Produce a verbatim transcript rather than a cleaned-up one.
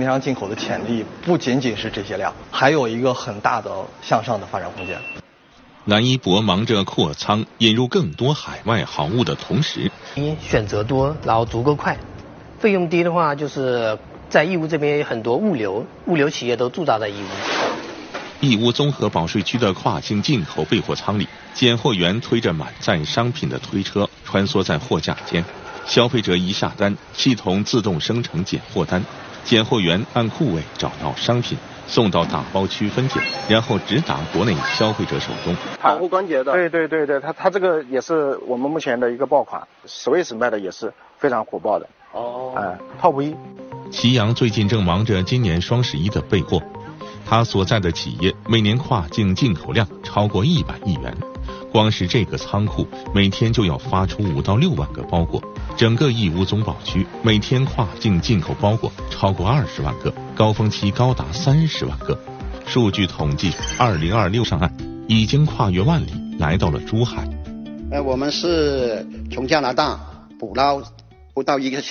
面上进口的潜力不仅仅是这些量，还有一个很大的向上的发展空间。 蓝一博忙着扩仓，引入更多海外好物的同时， 一选择多，然后足够快，费用低的话，就是在义乌这边很多物流物流企业都驻扎在义乌。 义乌综合保税区的跨境进口备货仓里，拣货员推着满载商品的推车穿梭在货架间，消费者一下单，系统自动生成拣货单，拣货员按库位找到商品，送到打包区分拣，然后直达国内消费者手中。 保护关节的， 对对对对，它它这个也是我们目前的一个爆款 ，Swiss 卖的也是非常火爆的。哦，哎、呃、，Top 一。 祁阳最近正忙着今年双十一的备货，他所在的企业每年跨境进口量超过一百亿元，光是这个仓库每天就要发出五到六万个包裹。整个义乌综保区每天跨境进口包裹超过二十万个，高峰期高达三十万个。数据统计，二零二六上岸已经跨越万里，来到了珠海。 呃，我们是从加拿大捕捞不到一个小